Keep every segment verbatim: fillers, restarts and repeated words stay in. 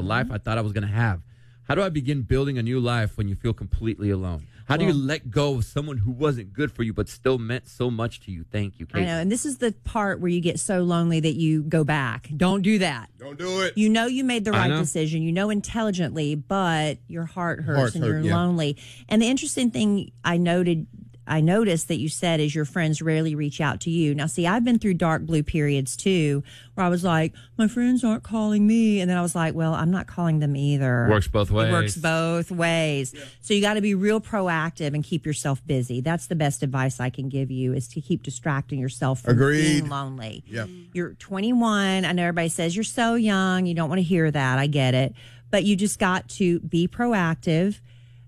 life I thought I was going to have. How do I begin building a new life when you feel completely alone? How do well, you let go of someone who wasn't good for you but still meant so much to you? Thank you, Kate. I know, and this is the part where you get so lonely that you go back. Don't do that. Don't do it. You know you made the I right know. decision. You know intelligently, but your heart hurts Heart's and hurt, you're yeah. lonely. And the interesting thing I noted, I noticed that you said is your friends rarely reach out to you. Now, see, I've been through dark blue periods too, where I was like, my friends aren't calling me. And then I was like, well, I'm not calling them either. Works both ways. It works both ways. Yeah. So you got to be real proactive and keep yourself busy. That's the best advice I can give you, is to keep distracting yourself from Agreed. being lonely. Yeah. You're twenty-one. I know everybody says you're so young. You don't want to hear that. I get it. But you just got to be proactive.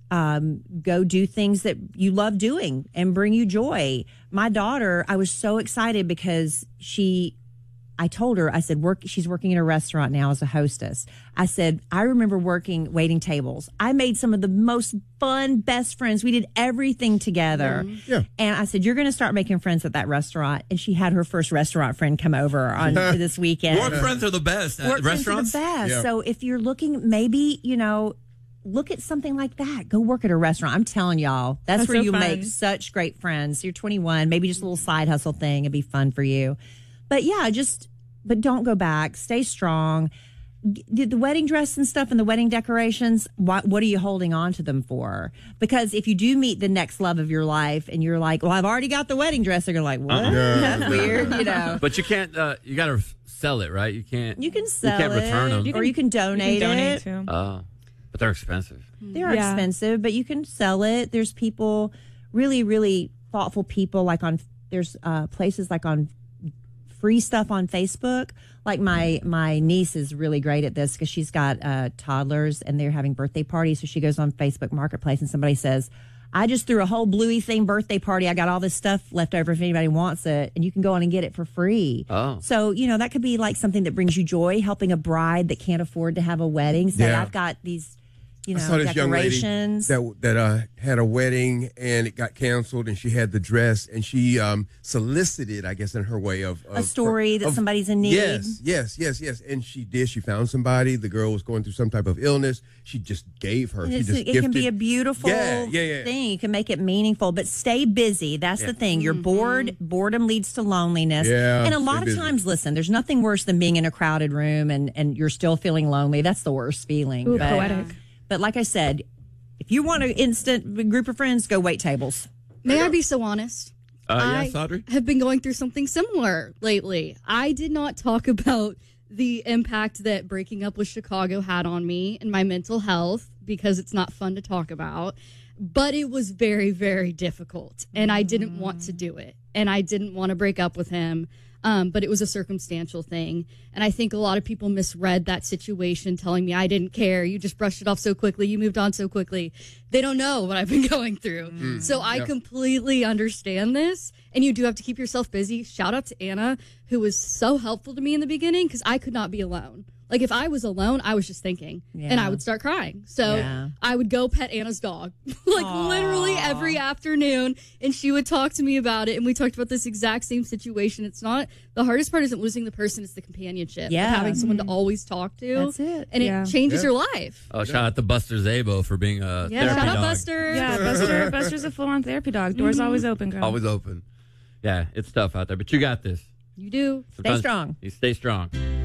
Um, go do things that you love doing and bring you joy. My daughter, I was so excited because she, I told her, I said, work, she's working in a restaurant now as a hostess. I said, I remember working, waiting tables. I made some of the most fun, best friends. We did everything together. Mm-hmm. Yeah. And I said, you're going to start making friends at that restaurant. And she had her first restaurant friend come over on this weekend. Work friends are the best at Work friends are restaurants. the best. Yeah. So if you're looking, maybe, you know, look at something like that. Go work at a restaurant. I'm telling y'all, that's, That's where so you fun. make such great friends. You're twenty-one, maybe just a little side hustle thing. It'd be fun for you. But yeah, just, but don't go back. Stay strong. Did the wedding dress and stuff and the wedding decorations, what, what are you holding on to them for? Because if you do meet the next love of your life and you're like, well, I've already got the wedding dress, they're like, what? Uh-uh. That's weird, you know. But you can't, uh, you got to sell it, right? You can't. You can sell You can't it, return them. you or you can donate, You can donate it. too. Oh, but they're expensive. They're Yeah. expensive, but you can sell it. There's people, really, really thoughtful people. Like on, there's uh, places like on free stuff on Facebook. Like my my niece is really great at this because she's got uh, toddlers and they're having birthday parties. So she goes on Facebook Marketplace and somebody says, I just threw a whole Bluey themed birthday party. I got all this stuff left over if anybody wants it, and you can go on and get it for free. Oh. So, you know, that could be like something that brings you joy, helping a bride that can't afford to have a wedding. Say, Yeah. I've got these, you I know, saw this young lady decorations. that that uh, had a wedding and it got canceled, and she had the dress, and she um, solicited, I guess, in her way of, of a story that of- somebody's in need. Yes, yes, yes, yes. And she did. She found somebody. The girl was going through some type of illness. She just gave her. And She it's- just it gifted. can be a beautiful Yeah, yeah, yeah. thing. You can make it meaningful, but stay busy. That's the thing. You're bored. Boredom leads to loneliness. Yeah, and a stay lot of busy. times, listen, there's nothing worse than being in a crowded room and, and you're still feeling lonely. That's the worst feeling. Ooh, but, poetic. But like I said, if you want an instant group of friends, go wait tables. May I be so honest? Uh, I yes, Audrey? have been going through something similar lately. I did not talk about the impact that breaking up with Chicago had on me and my mental health because it's not fun to talk about. But it was very, very difficult, and I didn't want to do it, and I didn't want to break up with him. Um, but it was a circumstantial thing. And I think a lot of people misread that situation, telling me I didn't care. You just brushed it off so quickly. You moved on so quickly. They don't know what I've been going through. Mm. So I Yeah. completely understand this. And you do have to keep yourself busy. Shout out to Anna, who was so helpful to me in the beginning because I could not be alone. Like, if I was alone, I was just thinking, and Yeah. I would start crying. So Yeah. I would go pet Anna's dog, like Aw. literally every afternoon, and she would talk to me about it, and we talked about this exact same situation. It's not, the hardest part isn't losing the person, it's the companionship. of Yeah. having someone to always talk to. That's it. And Yeah. it changes Yeah. your life. Oh, shout out to Buster Zabo for being a Yeah, therapy shout out dog. Buster. Yeah, Buster, Buster's a full-on therapy dog. Doors always open, girl. Always open. Yeah, it's tough out there, but you got this. You do. Sometimes strong. You stay strong.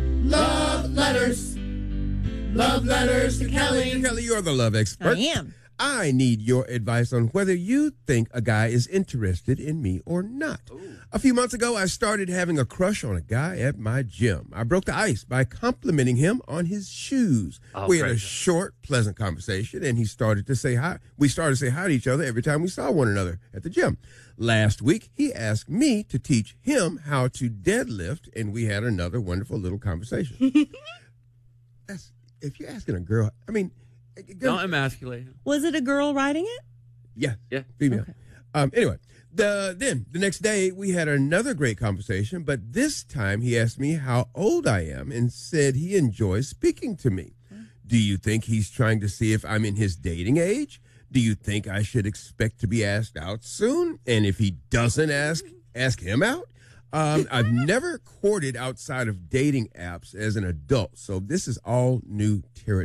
Love letters. Love letters to Kelly. Kelly, you're the love expert. I am. I need your advice on whether you think a guy is interested in me or not. A few months ago, I started having a crush on a guy at my gym. I broke the ice by complimenting him on his shoes. Oh, we had a great. short, pleasant conversation, and he started to say hi. We started to say hi to each other every time we saw one another at the gym. Last week, he asked me to teach him how to deadlift, and we had another wonderful little conversation. That's, if you're asking a girl, I mean, a girl, Don't emasculate. Was it a girl writing it? yeah, Yeah. female. Um, anyway, the then the next day we had another great conversation, but this time he asked me how old I am and said he enjoys speaking to me. Do you think he's trying to see if I'm in his dating age? Do you think I should expect to be asked out soon? And if he doesn't ask, ask him out? Um, I've never courted outside of dating apps as an adult, so this is all new territory.